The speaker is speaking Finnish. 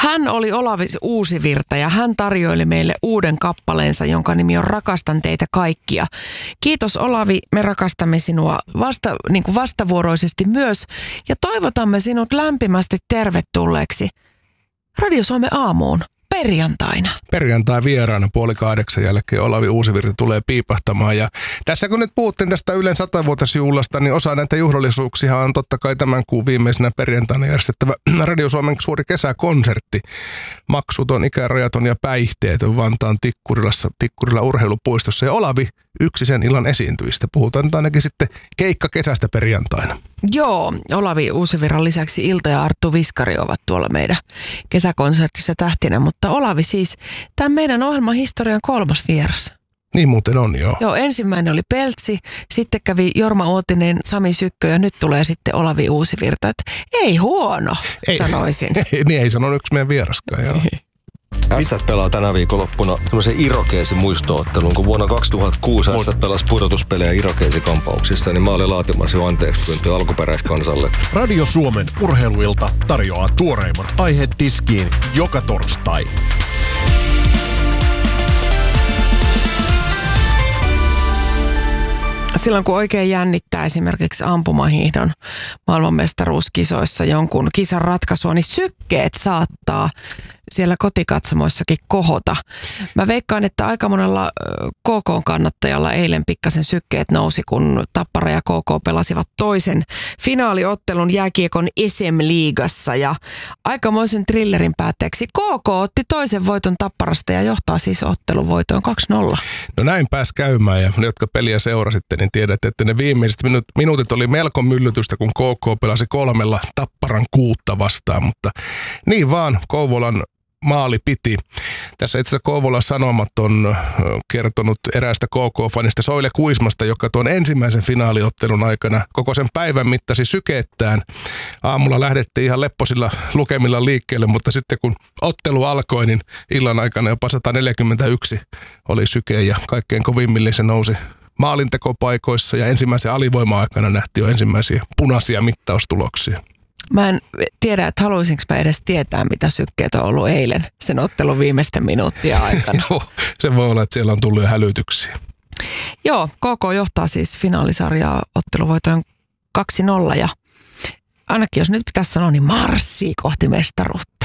Hän oli Olavi Uusivirta ja hän tarjoili meille uuden kappaleensa, jonka nimi on Rakastan teitä kaikkia. Kiitos Olavi, me rakastamme sinua vastavuoroisesti myös ja toivotamme sinut lämpimästi tervetulleeksi Radio Suomen aamuun perjantaina. Perjantai vieraana 7:30 jälkeen Olavi Uusivirta tulee piipahtamaan. Ja tässä kun nyt puhuttiin tästä Ylen 100-vuotisjuhlasta, niin osa näitä juhlallisuuksia on totta kai tämän kuun viimeisenä perjantaina järjestettävä Radio Suomen suuri kesäkonsertti. Maksuton, ikärajaton ja päihteetön Vantaan Tikkurilla urheilupuistossa. Ja Olavi yksi sen illan esiintyjistä. Puhutaan nyt ainakin sitten keikka kesästä perjantaina. Joo, Olavi Uusivirran lisäksi Ilta ja Arttu Viskari ovat tuolla meidän kesäkonsertissa tähtinä, mutta Olavi siis tämän meidän ohjelman historian 3. vieras. Niin muuten on, joo. Joo, ensimmäinen oli Peltsi, sitten kävi Jorma Uotinen, Sami Sykkö ja nyt tulee sitten Olavi Uusivirta. Että ei huono, sanoisin. Ei sanonut yksi meidän vieraskaan, joo. Ässät pelaa tänä viikonloppuna semmoisen Irokeesin muistoottelun, kun vuonna 2006 Ässät pelasi pudotuspelejä Irokeesi-kampauksissa, niin mä olin laatimassa jo anteeksipyyntöä alkuperäiskansalle. Radio Suomen urheiluilta tarjoaa tuoreimmat aiheet tiskiin joka torstai. Silloin kun oikein jännittää esimerkiksi ampumahiihdon maailmanmestaruuskisoissa jonkun kisan ratkaisua, niin sykkeet saattaa siellä kotikatsomoissakin kohota. Mä veikkaan, että aika monella KK-kannattajalla eilen pikkasen sykkeet nousi, kun Tappara ja KK pelasivat toisen finaaliottelun jääkiekon SM-liigassa. Ja aikamoisen thrillerin päätteeksi KK otti toisen voiton Tapparasta ja johtaa siis ottelun voitoon 2-0. No näin pääsi käymään ja ne, jotka peliä seurasitte, niin tiedätte, että ne viimeiset minuutit oli melko myllytystä, kun KK pelasi 3 Tapparan 6 vastaan, mutta niin vaan Kouvolan maali piti. Tässä itse asiassa Kouvolan Sanomat on kertonut eräästä KK-fanista Soile Kuismasta, joka tuon ensimmäisen finaaliottelun aikana koko sen päivän mittasi sykettään. Aamulla lähdettiin ihan lepposilla lukemilla liikkeelle, mutta sitten kun ottelu alkoi, niin illan aikana jopa 141 oli syke ja kaikkein kovimmille se nousi maalintekopaikoissa ja ensimmäisen alivoima-aikana nähtiin jo ensimmäisiä punaisia mittaustuloksia. Mä en tiedä, että haluaisinko mä edes tietää, mitä sykkeet on ollut eilen sen ottelun viimeisten minuuttien aikana. Joo, se voi olla, että siellä on tullut jo hälytyksiä. Joo, KK johtaa siis finaalisarjaa otteluvoitoon 2-0 ja ainakin jos nyt pitäisi sanoa, niin marssii kohti mestaruutta.